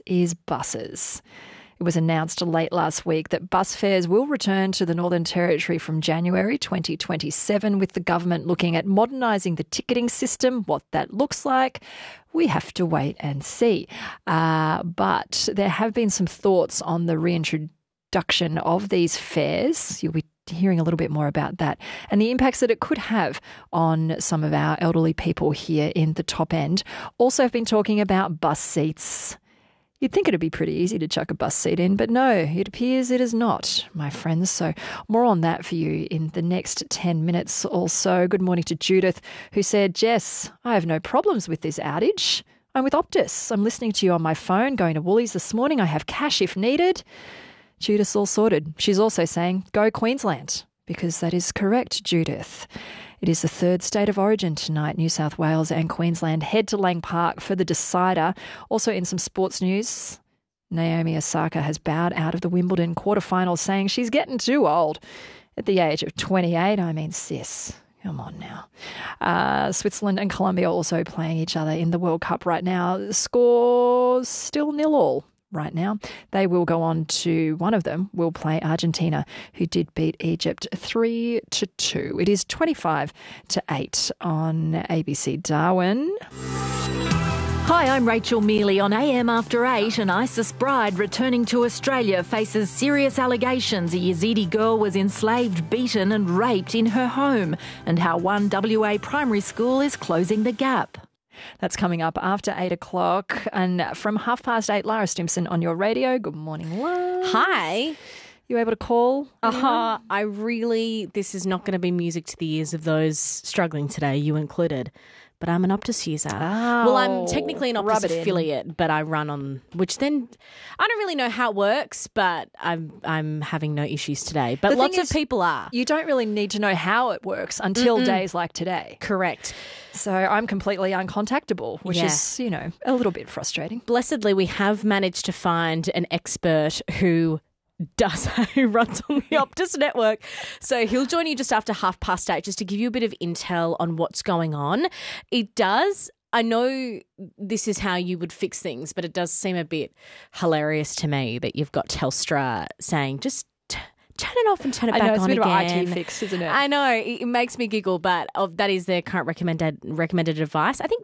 is buses. It was announced late last week that bus fares will return to the Northern Territory from January 2027, with the government looking at modernising the ticketing system. What that looks like, we have to wait and see. But there have been some thoughts on the reintroduction of these fares. You'll be hearing a little bit more about that and the impacts that it could have on some of our elderly people here in the top end. Also, I've been talking about bus seats. You'd think it'd be pretty easy to chuck a bus seat in, but no, it appears it is not, my friends. So more on that for you in the next 10 minutes or so. Good morning to Judith, who said, Jess, I have no problems with this outage. I'm with Optus. I'm listening to you on my phone, going to Woolies this morning. I have cash if needed. Judith's all sorted. She's also saying, go Queensland, because that is correct, Judith. It is the third state of origin tonight. New South Wales and Queensland head to Lang Park for the decider. Also in some sports news, Naomi Osaka has bowed out of the Wimbledon quarterfinals, saying she's getting too old at the age of 28. I mean, sis, come on now. Switzerland and Colombia also playing each other in the World Cup right now. The score's still 0-0. Right now. They will go on to, one of them will play Argentina, who did beat Egypt 3-2. It is 25-8 on ABC Darwin. Hi, I'm Rachel Mealy on AM After 8. An ISIS bride returning to Australia faces serious allegations a Yazidi girl was enslaved, beaten and raped in her home, and how one WA primary school is closing the gap. That's coming up after 8 o'clock. And from 8:30, Lara Stimson on your radio. Good morning, Lara. Hi. You able to call? This is not going to be music to the ears of those struggling today, you included. But I'm an Optus user. Oh, well, I'm technically an Optus affiliate, but I run on, which then I don't really know how it works, but I'm having no issues today. But lots of people are. You don't really need to know how it works until days like today. Correct. So I'm completely uncontactable, which is, a little bit frustrating. Blessedly, we have managed to find an expert who runs on the Optus network. So he'll join you just after 8:30 just to give you a bit of intel on what's going on. It does, I know this is how you would fix things, but it does seem a bit hilarious to me that you've got Telstra saying just turn it off and turn it back on again. It's a bit of an IT fix, isn't it? I know. It makes me giggle, but that is their current recommended advice. I think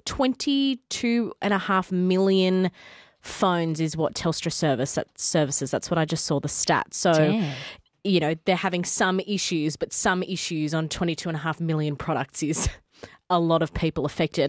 22.5 million phones is what Telstra services. That's what I just saw the stat. So, they're having some issues, but some issues on 22.5 million products is a lot of people affected.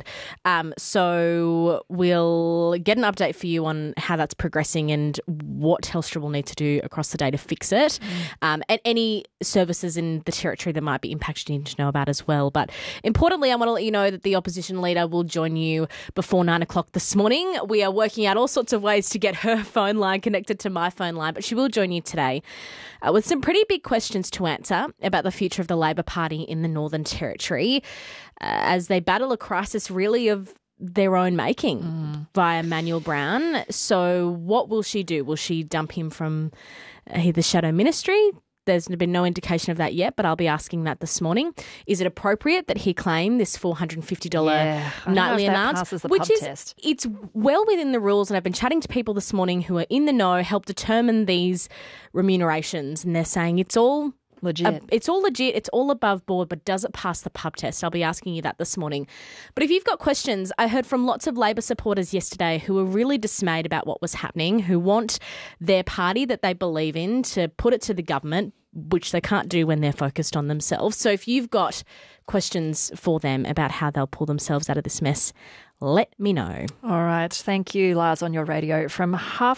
So we'll get an update for you on how that's progressing and what Telstra will need to do across the day to fix it. And any services in the territory that might be impacted, you need to know about as well. But importantly, I want to let you know that the opposition leader will join you before 9 o'clock this morning. We are working out all sorts of ways to get her phone line connected to my phone line, but she will join you today with some pretty big questions to answer about the future of the Labor Party in the Northern Territory as they battle a crisis really of their own making via Manuel Brown. So what will she do? Will she dump him from the shadow ministry? There's been no indication of that yet, but I'll be asking that this morning. Is it appropriate that he claim this $450 nightly allowance? It's well within the rules, and I've been chatting to people this morning who are in the know, help determine these remunerations, and they're saying it's all legit. It's all legit. It's all above board, but does it pass the pub test? I'll be asking you that this morning. But if you've got questions, I heard from lots of Labor supporters yesterday who were really dismayed about what was happening, who want their party that they believe in to put it to the government, which they can't do when they're focused on themselves. So if you've got questions for them about how they'll pull themselves out of this mess, let me know. All right. Thank you, Lars, on your radio. From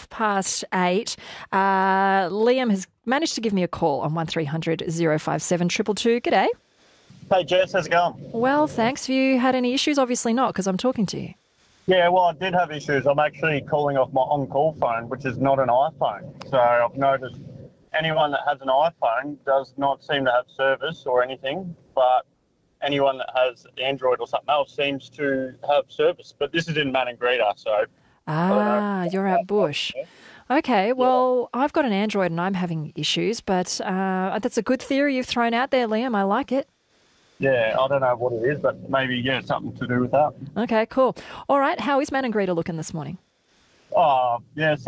8:30, Liam has managed to give me a call on 1300 057 222. G'day. Hey, Jess. How's it going? Well, thanks. Have you had any issues? Obviously not, because I'm talking to you. Yeah, well, I did have issues. I'm actually calling off my on-call phone, which is not an iPhone. So I've noticed anyone that has an iPhone does not seem to have service or anything, but anyone that has Android or something else seems to have service. But this is in Maningrida, so... you're at Bush. Okay, well, I've got an Android and I'm having issues, but that's a good theory you've thrown out there, Liam. I like it. Yeah, I don't know what it is, but maybe, something to do with that. Okay, cool. All right, how is Maningrida looking this morning? Oh, yeah,